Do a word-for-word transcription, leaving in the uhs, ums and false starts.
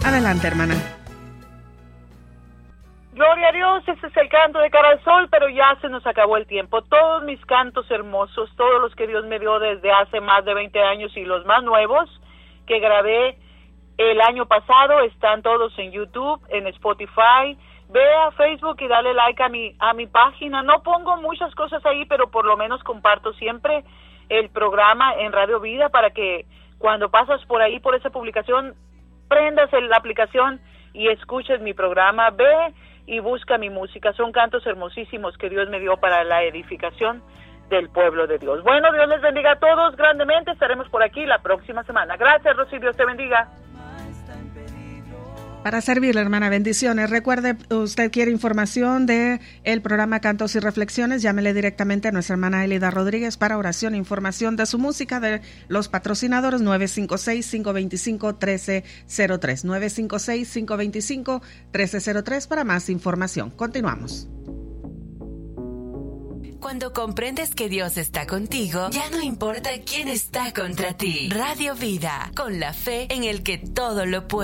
Adelante, hermana. Gloria a Dios, ese es el canto de Cara al Sol, pero ya se nos acabó el tiempo. Todos mis cantos hermosos, todos los que Dios me dio desde hace más de veinte años y los más nuevos que grabé el año pasado, están todos en YouTube, en Spotify. Ve a Facebook y dale like a mi, a mi página. No pongo muchas cosas ahí, pero por lo menos comparto siempre el programa en Radio Vida para que cuando pasas por ahí, por esa publicación, prendas en la aplicación y escuches mi programa. Ve y busca mi música. Son cantos hermosísimos que Dios me dio para la edificación del pueblo de Dios. Bueno, Dios les bendiga a todos grandemente. Estaremos por aquí la próxima semana. Gracias, Rosy. Dios te bendiga. Para servirle, hermana, bendiciones. Recuerde, usted quiere información de el programa Cantos y Reflexiones, llámele directamente a nuestra hermana Elida Rodríguez para oración e información de su música, de los patrocinadores. Nueve cinco seis, cinco dos cinco, uno tres cero tres, nueve cinco seis, cinco dos cinco, uno tres cero tres para más información. Continuamos. Cuando comprendes que Dios está contigo, ya no importa quién está contra ti. Radio Vida, con la fe en el que todo lo puede.